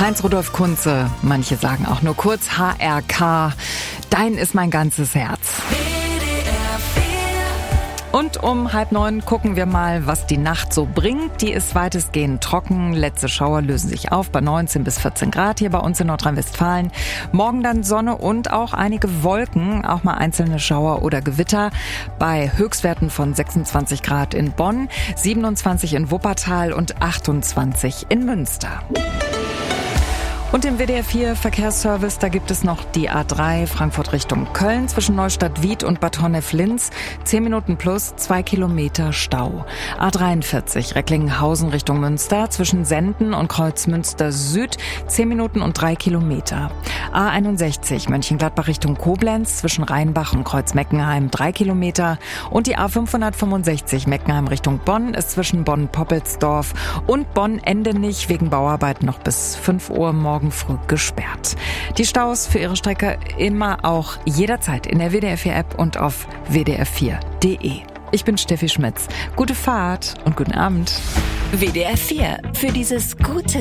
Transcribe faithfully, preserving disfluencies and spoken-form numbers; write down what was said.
Heinz-Rudolf Kunze, manche sagen auch nur kurz H R K. Dein ist mein ganzes Herz. Und um halb neun gucken wir mal, was die Nacht so bringt. Die ist weitestgehend trocken. Letzte Schauer lösen sich auf bei neunzehn bis vierzehn Grad hier bei uns in Nordrhein-Westfalen. Morgen dann Sonne und auch einige Wolken, auch mal einzelne Schauer oder Gewitter. Bei Höchstwerten von sechsundzwanzig Grad in Bonn, siebenundzwanzig in Wuppertal und achtundzwanzig in Münster. Und im W D R vier Verkehrsservice, da gibt es noch die A drei Frankfurt Richtung Köln zwischen Neustadt-Wied und Bad Honnef-Linz. zehn Minuten plus, zwei Kilometer Stau. A dreiundvierzig Recklinghausen Richtung Münster zwischen Senden und Kreuzmünster Süd. zehn Minuten und drei Kilometer. A einundsechzig Mönchengladbach Richtung Koblenz zwischen Rheinbach und Kreuz-Meckenheim drei Kilometer. Und die A fünfhundertfünfundsechzig Meckenheim Richtung Bonn ist zwischen Bonn-Poppelsdorf und Bonn-Endenich wegen Bauarbeiten noch bis fünf Uhr morgens früh gesperrt. Die Staus für Ihre Strecke immer auch jederzeit in der W D R vier App und auf w d r vier punkt d e. Ich bin Steffi Schmitz. Gute Fahrt und guten Abend. W D R vier. Für dieses gute